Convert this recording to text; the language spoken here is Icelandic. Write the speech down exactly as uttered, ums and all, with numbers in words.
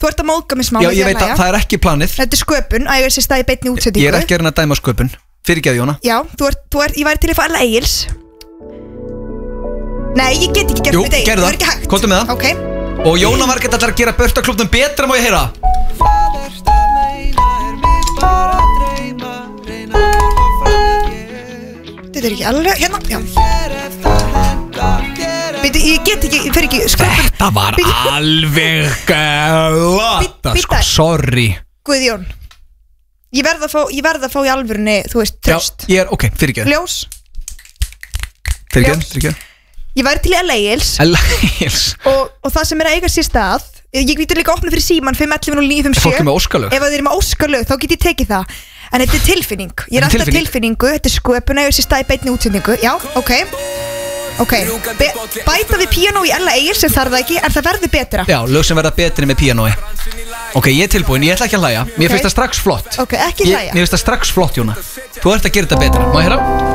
Þú ert að móðga mig smá. Já, ég veit að það er ekki planið. Þetta er sköpun, að ég er sér stað í beinni útsendingu. Ég er ekki að reyna að dæma sköpun. Fyrirgeðu, Jóna. Já, þú ert, þú ert, ég væri til að fá Ella Egils. Nei, ég get ekki gert Jú, með þeim. gerðu Það það. er ekki hægt. Komdu með það. Ok. Og Jóna Margrét ætlar að gera Börtaklúbbnum betra, má ég heyra. Þetta er ekki alveg, hérna, já. Býtu, ég get ekki, ég fer ekki sköpun. Þetta var alveg glata, sko, sorry. Guðjón, ég verð að fá, ég verð að fá í alvörunni, þú veist, tröst. Já, ég er, ok, fyrirgeðu. Ljós. Fyrirgeðu, fyrirgeðu. Ég væri til Ella Egils. Ella Egils. Og, og það sem er að eiga sér stað, ég getur líka að opna fyrir síman fimm ellefu núll níu fimm sjö. Fólk er með óskalög. Ef það er með óskalög, þá get ég tekið það. En þetta er tilfinning. Ég er alltaf tilfinning. tilfinningu, þetta er sköpun að eiga sér stað í beinni útsendingu. Já, ok. Ok, Be bæta við píanó í Ella Egils sem þarf það ekki, en það verður betra. Já, lög sem verða betri með píanói. Ok, ég er tilbúin, ég ætla ekki að hlæja. Mér okay. finnst það strax flott. Ok, ekki hlæja. Mér finnst það strax flott, Jóna. Þú ert að gera þetta betra, má ég heyra?